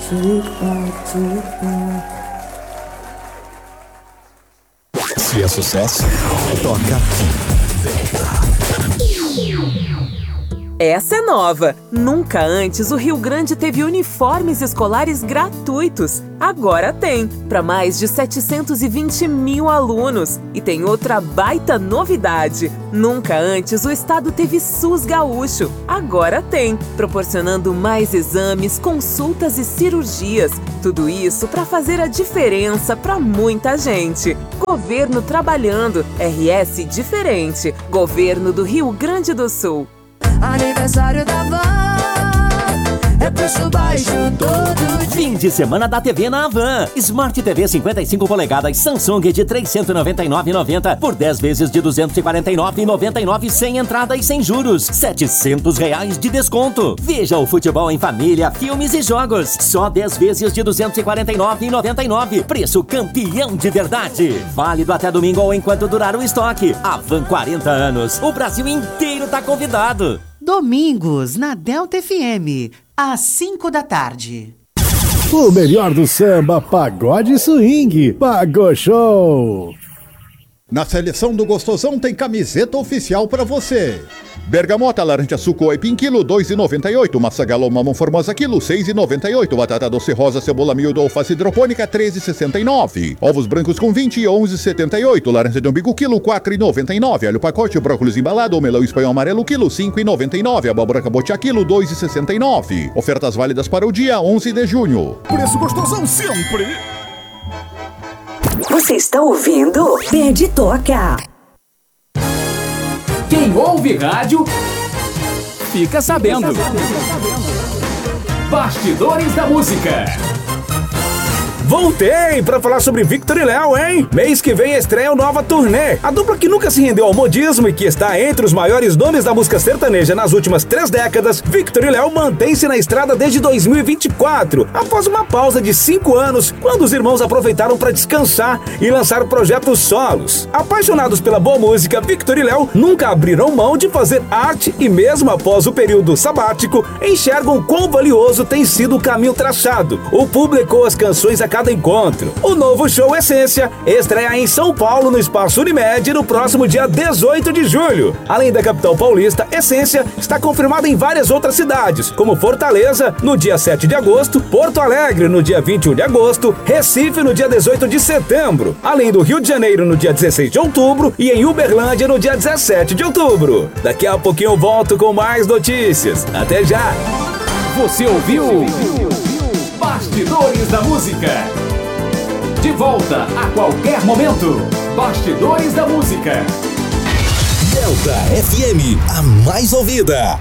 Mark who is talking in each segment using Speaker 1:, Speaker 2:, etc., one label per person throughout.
Speaker 1: Se é sucesso, toca aqui.
Speaker 2: Essa é nova! Nunca antes o Rio Grande teve uniformes escolares gratuitos. Agora tem, para mais de 720 mil alunos. E tem outra baita novidade. Nunca antes o estado teve SUS gaúcho. Agora tem, proporcionando mais exames, consultas e cirurgias. Tudo isso para fazer a diferença para muita gente. Governo trabalhando, RS diferente. Governo do Rio Grande do Sul.
Speaker 3: Aniversário da Van, é preço baixo todo dia.
Speaker 4: Fim de semana da TV na Havan. Smart TV 55 polegadas Samsung de R$ 399,90 por 10 vezes de R$ 249,99 sem entrada e sem juros. R$ 700 de desconto. Veja o futebol em família, filmes e jogos. Só 10 vezes de R$ 249,99. Preço campeão de verdade. Válido até domingo ou enquanto durar o estoque. Havan 40 anos. O Brasil inteiro tá convidado.
Speaker 5: Domingos na Delta FM, às 5 da tarde.
Speaker 6: O melhor do samba, pagode e swing. Pagou Show.
Speaker 7: Na seleção do Gostosão tem camiseta oficial pra você. Bergamota, laranja suco aipim, quilo 2,98. Massa galo mamão formosa, quilo 6,98. Batata doce rosa, cebola miúdo, alface hidropônica, 13,69. Ovos brancos com 20, 11,78. Laranja de umbigo, quilo 4,99. Alho pacote, brócolis embalado, melão espanhol amarelo, quilo 5,99. Abóbora cabotiá, quilo 2,69. Ofertas válidas para o dia 11 de junho.
Speaker 1: Preço Gostosão sempre.
Speaker 8: Você está ouvindo Pede Toca.
Speaker 9: Quem ouve rádio, fica sabendo. Bastidores da Música.
Speaker 10: Voltei pra falar sobre Victor e Léo, hein? Mês que vem estreia a nova turnê. A dupla que nunca se rendeu ao modismo e que está entre os maiores nomes da música sertaneja nas últimas 3 décadas, Victor e Léo mantém-se na estrada desde 2024, após uma pausa de 5 anos, quando os irmãos aproveitaram para descansar e lançar projetos solos. Apaixonados pela boa música, Victor e Léo nunca abriram mão de fazer arte e mesmo após o período sabático, enxergam quão valioso tem sido o caminho traçado. O publicou as canções a cada encontro. O novo show Essência estreia em São Paulo no Espaço Unimed no próximo dia 18 de julho. Além da capital paulista, Essência está confirmada em várias outras cidades, como Fortaleza no dia 7 de agosto, Porto Alegre no dia 21 de agosto, Recife no dia 18 de setembro, além do Rio de Janeiro no dia 16 de outubro e em Uberlândia no dia 17 de outubro. Daqui a pouquinho eu volto com mais notícias. Até já!
Speaker 9: Você ouviu? Bastidores da Música. De volta a qualquer momento. Bastidores da Música.
Speaker 1: Delta FM, a mais ouvida.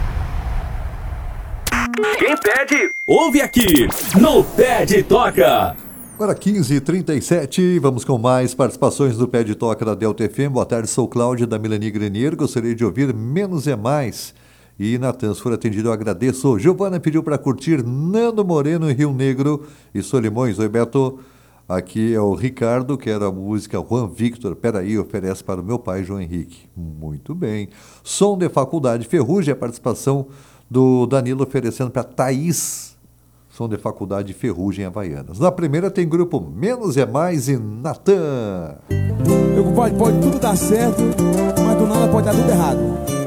Speaker 10: Quem pede, ouve aqui no Pede Toca.
Speaker 11: Agora 15h37, vamos com mais participações do Pede Toca da Delta FM. Boa tarde, sou Cláudia da Melanie Grenier. Gostaria de ouvir Menos é Mais. E Natan, se for atendido, eu agradeço. Giovana pediu para curtir Nando Moreno em Rio Negro e Solimões. Oi, Beto. Aqui é o Ricardo, que era a música Juan Victor. Peraí, oferece para o meu pai, João Henrique. Muito bem. Som de Faculdade Ferrugem, a participação do Danilo oferecendo para Thaís. Som de Faculdade Ferrugem Havaianas. Na primeira tem grupo Menos é Mais e Natan.
Speaker 12: Meu compadre, pode tudo dar certo, mas do nada pode dar tudo errado.